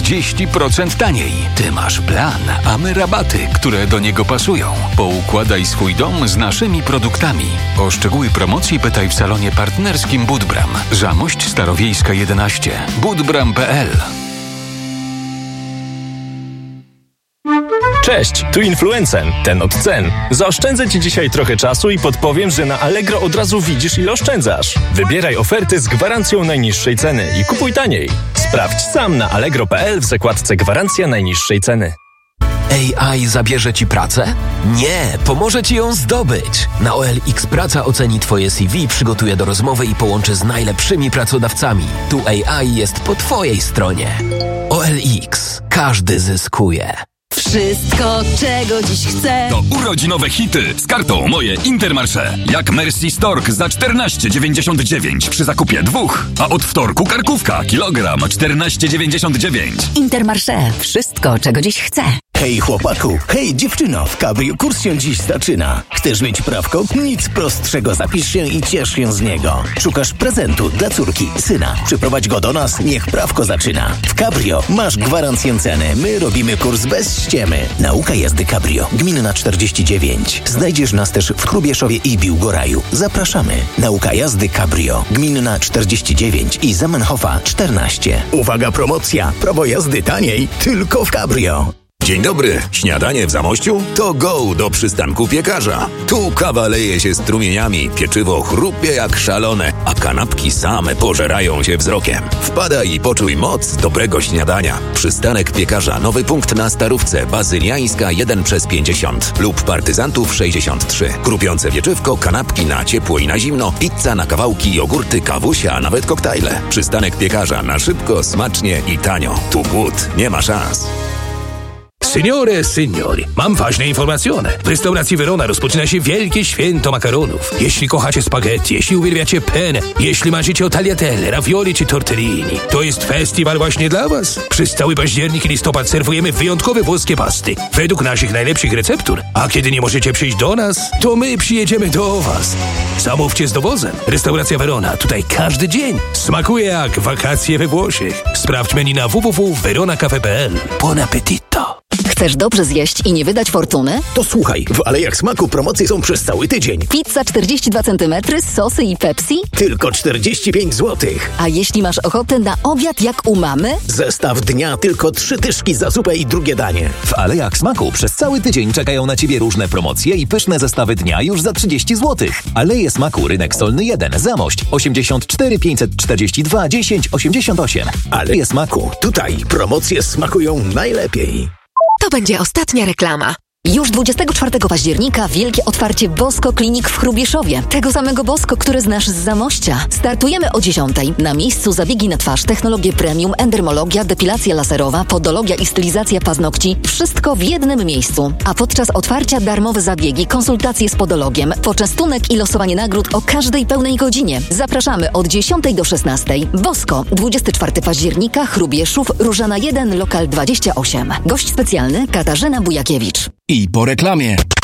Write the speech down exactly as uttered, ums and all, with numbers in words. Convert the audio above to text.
czterdzieści procent taniej. Ty masz plan, a my rabaty, które do niego pasują. Poukładaj swój dom z naszymi produktami. O szczegóły promocji pytaj w salonie partnerskim Budbram. Zamość Starowiejska jedenaście. budbram kropka p l. Cześć, tu Influencen, ten od cen. Zaoszczędzę Ci dzisiaj trochę czasu i podpowiem, że na Allegro od razu widzisz, ile oszczędzasz. Wybieraj oferty z gwarancją najniższej ceny i kupuj taniej. Sprawdź sam na allegro kropka p l w zakładce Gwarancja najniższej ceny. A I zabierze Ci pracę? Nie, pomoże Ci ją zdobyć. Na O L X Praca oceni Twoje C V, przygotuje do rozmowy i połączy z najlepszymi pracodawcami. Tu A I jest po Twojej stronie. O L X. Każdy zyskuje. Wszystko, czego dziś chcę. To urodzinowe hity z kartą Moje Intermarché. Jak Mercy Stork za czternaście dziewięćdziesiąt dziewięć przy zakupie dwóch, a od wtorku karkówka kilogram czternaście dziewięćdziesiąt dziewięć. Intermarché. Wszystko, czego dziś chcę. Hej chłopaku, hej dziewczyno, w Cabrio kurs się dziś zaczyna. Chcesz mieć prawko? Nic prostszego, zapisz się i ciesz się z niego. Szukasz prezentu dla córki, syna. Przyprowadź go do nas, niech prawko zaczyna. W Cabrio masz gwarancję ceny, my robimy kurs bez ściemy. Nauka jazdy Cabrio, gminna czterdzieści dziewięć. Znajdziesz nas też w Hrubieszowie i Biłgoraju. Zapraszamy. Nauka jazdy Cabrio, gminna czterdzieści dziewięć i Zamenhofa czternaście. Uwaga, promocja, prawo jazdy taniej, tylko w Cabrio. Dzień dobry. Śniadanie w Zamościu? To go do przystanku piekarza. Tu kawa leje się strumieniami, pieczywo chrupie jak szalone, a kanapki same pożerają się wzrokiem. Wpadaj i poczuj moc dobrego śniadania. Przystanek piekarza, nowy punkt na Starówce, Bazyliańska jeden przez pięćdziesiąt lub Partyzantów sześćdziesiąt trzy. Krupiące wieczywko, kanapki na ciepło i na zimno, pizza na kawałki, jogurty, kawusia, a nawet koktajle. Przystanek piekarza na szybko, smacznie i tanio. Tu głód nie ma szans. Signore e signori, mam ważne informacje. W restauracji Verona rozpoczyna się wielkie święto makaronów. Jeśli kochacie spaghetti, jeśli uwielbiacie penne, jeśli marzycie o tagliatelle, ravioli czy tortellini, to jest festiwal właśnie dla Was. Przez cały październik i listopad serwujemy wyjątkowe włoskie pasty według naszych najlepszych receptur. A kiedy nie możecie przyjść do nas, to my przyjedziemy do Was. Zamówcie z dowozem. Restauracja Verona, tutaj każdy dzień smakuje jak wakacje we Włoszech. Sprawdź menu na w w w kropka verona cafe kropka p l. Buon appetito! Chcesz dobrze zjeść i nie wydać fortuny? To słuchaj, w Alejach Smaku promocje są przez cały tydzień. Pizza czterdzieści dwa centymetry, sosy i Pepsi? Tylko czterdzieści pięć złotych. A jeśli masz ochotę na obiad jak u mamy? Zestaw dnia, tylko trzy dyszki za zupę i drugie danie. W Alejach Smaku przez cały tydzień czekają na Ciebie różne promocje i pyszne zestawy dnia już za trzydzieści złotych. Aleje Smaku, Rynek Solny jeden, Zamość osiemdziesiąt cztery pięćset czterdzieści dwa dziesięć osiemdziesiąt osiem. Aleje Smaku, tutaj promocje smakują najlepiej. To będzie ostatnia reklama. Już dwudziestego czwartego października wielkie otwarcie Bosko Klinik w Hrubieszowie. Tego samego Bosko, które znasz z Zamościa. Startujemy o dziesiątej. Na miejscu zabiegi na twarz, technologie premium, endermologia, depilacja laserowa, podologia i stylizacja paznokci. Wszystko w jednym miejscu. A podczas otwarcia darmowe zabiegi, konsultacje z podologiem, poczęstunek i losowanie nagród o każdej pełnej godzinie. Zapraszamy od dziesiątej do szesnastej. Bosko, dwudziestego czwartego października, Hrubieszów, Różana jeden, lokal dwadzieścia osiem. Gość specjalny Katarzyna Bujakiewicz. I po reklamie.